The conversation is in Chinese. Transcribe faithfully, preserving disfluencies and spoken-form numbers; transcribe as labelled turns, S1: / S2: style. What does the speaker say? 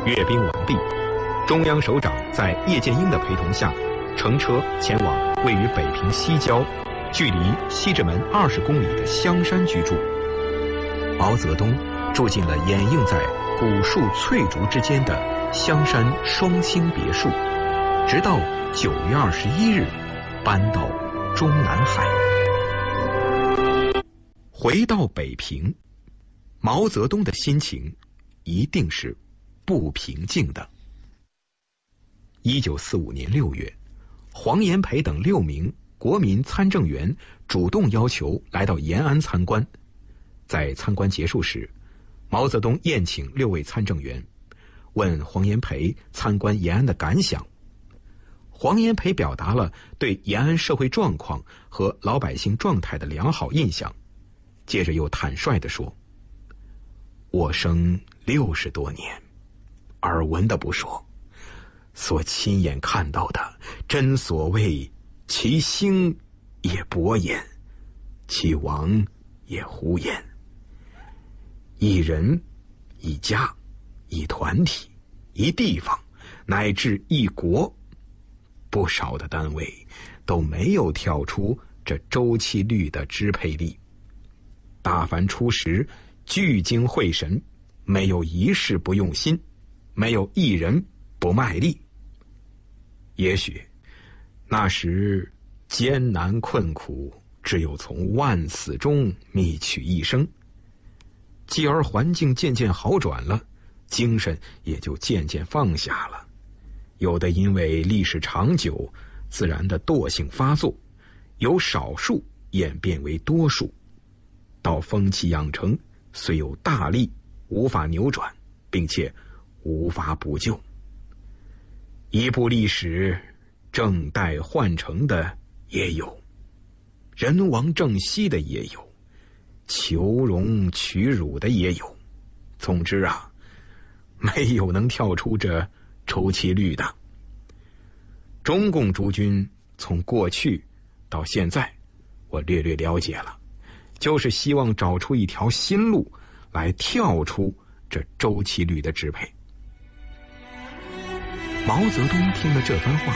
S1: 阅兵完毕，中央首长在叶剑英的陪同下，乘车前往位于北平西郊、距离西直门二十公里的香山居住。毛泽东住进了掩映在古树翠竹之间的香山双星别墅，直到九月二十一日搬到中南海。回到北平，毛泽东的心情一定是不平静的。一九四五年六月，黄炎培等六名国民参政员主动要求来到延安参观。在参观结束时，毛泽东宴请六位参政员，问黄炎培参观延安的感想。黄炎培表达了对延安社会状况和老百姓状态的良好印象，接着又坦率地说：我生六十多年，耳闻的不说，所亲眼看到的，真所谓其兴也勃焉，其亡也忽焉。一人、一家、一团体、一地方，乃至一国，不少的单位都没有跳出这周期率的支配力。大凡初时聚精会神，没有一事不用心，没有一人不卖力。也许那时艰难困苦，只有从万死中觅取一生。继而环境渐渐好转了，精神也就渐渐放下了。有的因为历史长久，自然的惰性发作，由少数演变为多数，到风气养成，虽有大力，无法扭转，并且无法补救。一部历史正待换成的也有，人亡政息的也有，求荣取辱的也有。总之啊，没有能跳出这周期率的。中共诸军从过去到现在，我略略了解了，就是希望找出一条新路来跳出这周期率的支配。毛泽东听了这番话，